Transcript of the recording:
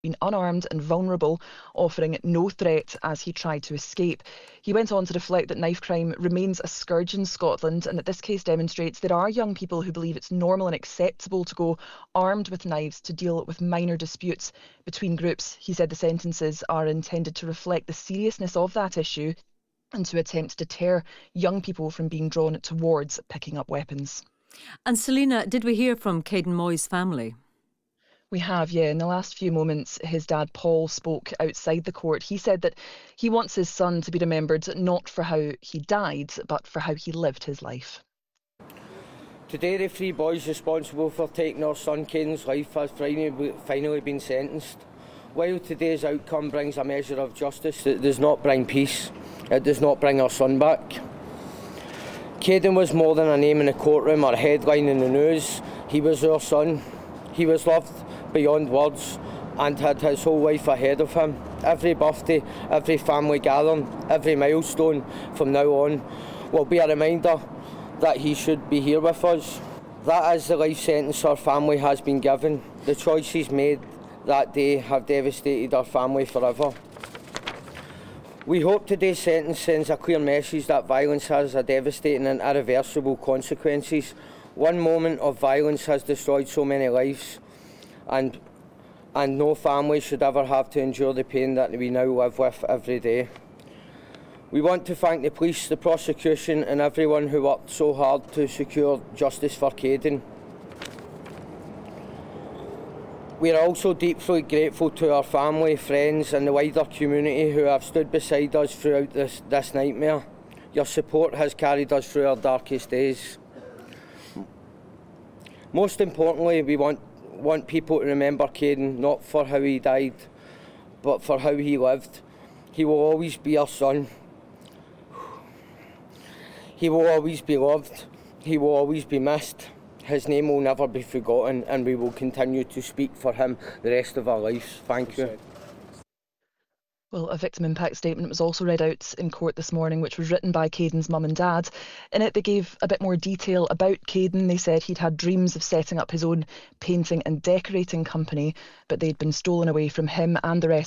been unarmed and vulnerable, offering no threat as he tried to escape. He went on to reflect that knife crime remains a scourge in Scotland and that this case demonstrates there are young people who believe it's normal and acceptable to go armed with knives to deal with minor disputes between groups. He said the sentences are intended to reflect the seriousness of that issue and to attempt to deter young people from being drawn towards picking up weapons. And Selina, did we hear from Caden Moy's family? We have, yeah. In the last few moments, his dad, Paul, spoke outside the court. He said that he wants his son to be remembered not for how he died, but for how he lived his life. Today, the three boys responsible for taking our son Caden's life has finally been sentenced. While today's outcome brings a measure of justice, it does not bring peace. It does not bring our son back. Caden was more than a name in the courtroom or a headline in the news. He was our son. He was loved beyond words and had his whole life ahead of him. Every birthday, every family gathering, every milestone from now on will be a reminder that he should be here with us. That is the life sentence our family has been given. The choices made that day have devastated our family forever. We hope today's sentence sends a clear message that violence has a devastating and irreversible consequences. One moment of violence has destroyed so many lives, and no family should ever have to endure the pain that we now live with every day. We want to thank the police, the prosecution and everyone who worked so hard to secure justice for Caden. We are also deeply grateful to our family, friends and the wider community who have stood beside us throughout this nightmare. Your support has carried us through our darkest days. Most importantly, we want people to remember Caden not for how he died, but for how he lived. He will always be our son. He will always be loved. He will always be missed. His name will never be forgotten, and we will continue to speak for him the rest of our lives. Thank you. Well, a victim impact statement was also read out in court this morning, which was written by Caden's mum and dad. In it, they gave a bit more detail about Caden. They said he'd had dreams of setting up his own painting and decorating company, but they'd been stolen away from him and the rest